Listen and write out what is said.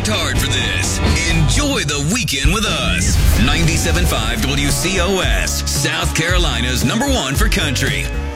worked hard for this. Enjoy the weekend with us. 97.5 WCOS, South Carolina's #1 for country.